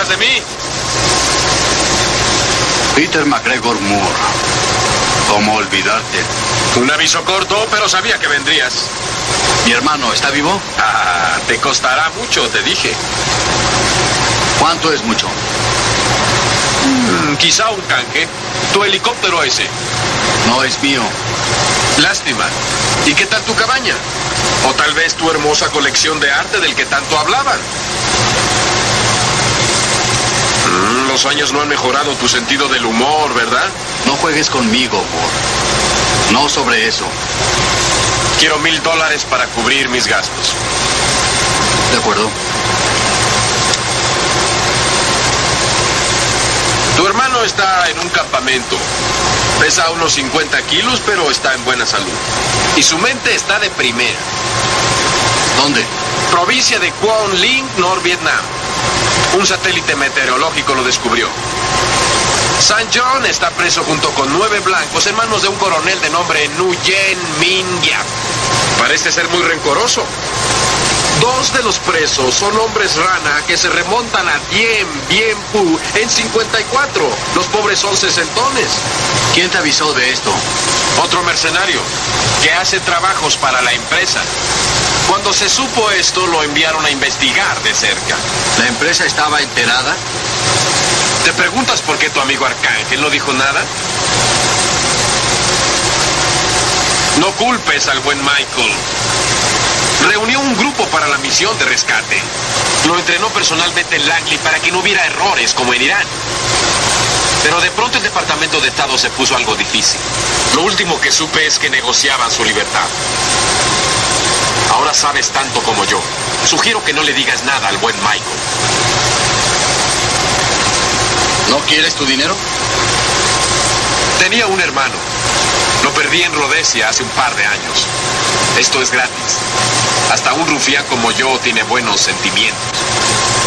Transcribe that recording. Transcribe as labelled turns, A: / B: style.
A: acuerdas de mí?
B: Peter MacGregor Moore. ¿Cómo olvidarte?
A: Un aviso corto, pero sabía que vendrías.
B: ¿Mi hermano está vivo?
A: Ah, te costará mucho, te dije.
B: ¿Cuánto es mucho?
A: Quizá un canje. Tu helicóptero ese.
B: No es mío.
A: Lástima. ¿Y qué tal tu cabaña? O tal vez tu hermosa colección de arte del que tanto hablaban. Los años no han mejorado tu sentido del humor, ¿verdad?
B: No juegues conmigo, Moore. No sobre eso.
A: Quiero $1000 para cubrir mis gastos.
B: De acuerdo.
A: Tu hermano está en un campamento. Pesa unos 50 kilos, pero está en buena salud. Y su mente está de primera.
B: ¿Dónde?
A: Provincia de Quang Linh, Nor-Vietnam. Un satélite meteorológico lo descubrió. San John está preso junto con 9 blancos en manos de un coronel de nombre Nguyen Minh Giap. Parece ser muy rencoroso. 2 de los presos son hombres rana que se remontan a Dien Bien Phu en 54. Los pobres son sesentones.
B: ¿Quién te avisó de esto?
A: Otro mercenario que hace trabajos para la empresa. Cuando se supo esto, lo enviaron a investigar de cerca.
B: ¿La empresa estaba enterada?
A: ¿Te preguntas por qué tu amigo Arcángel no dijo nada? No culpes al buen Michael. Reunió un grupo para la misión de rescate. Lo entrenó personalmente en Langley para que no hubiera errores como en Irán. Pero de pronto el Departamento de Estado se puso algo difícil. Lo último que supe es que negociaban su libertad. Ahora sabes tanto como yo. Sugiero que no le digas nada al buen Michael.
B: ¿No quieres tu dinero?
A: Tenía un hermano. Lo perdí en Rhodesia hace un par de años. Esto es gratis. Hasta un rufián como yo tiene buenos sentimientos.